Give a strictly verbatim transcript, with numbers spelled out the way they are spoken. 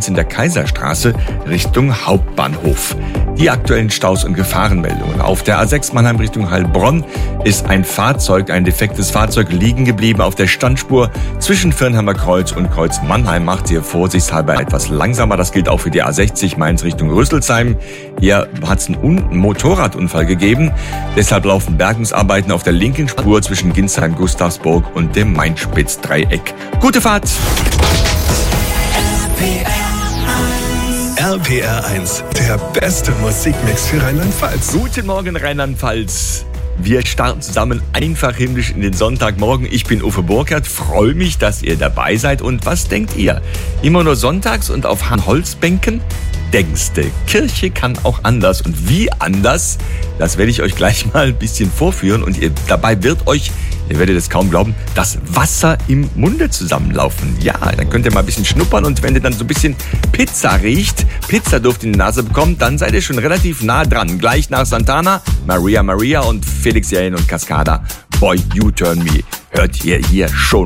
eins in der Kaiserstraße Richtung Hauptbahnhof. Die aktuellen Staus und Gefahrenmeldungen. Auf der A sechs Mannheim Richtung Heilbronn ist ein Fahrzeug, ein defektes Fahrzeug liegen geblieben auf der Standspur zwischen Firnheimer Kreuz und Kreuz Mannheim. Macht sie vorsichtshalber etwas langsamer. Das gilt auch für die A sechzig Mainz Richtung Rüsselsheim. Hier hat es einen Motorradunfall gegeben. Deshalb laufen Bergungsarbeiten auf der linken Spur zwischen Ginsheim, Gustavsburg und dem Main-Spitz-Dreieck. Gute Fahrt! R P R eins, der beste Musikmix für Rheinland-Pfalz. Guten Morgen, Rheinland-Pfalz. Wir starten zusammen einfach himmlisch in den Sonntagmorgen. Ich bin Uffe Burkhardt, freue mich, dass ihr dabei seid. Und was denkt ihr? Immer nur sonntags und auf Holzbänken? Denkste, Kirche kann auch anders. Und wie anders, das werde ich euch gleich mal ein bisschen vorführen. Und ihr, dabei wird euch, ihr werdet es kaum glauben, das Wasser im Munde zusammenlaufen. Ja, dann könnt ihr mal ein bisschen schnuppern und wenn ihr dann so ein bisschen Pizza riecht, Pizzaduft in die Nase bekommt, dann seid ihr schon relativ nah dran. Gleich nach Santana, Maria Maria und Felix Jähn und Cascada. Boy, You Turn Me. Hört ihr hier schon.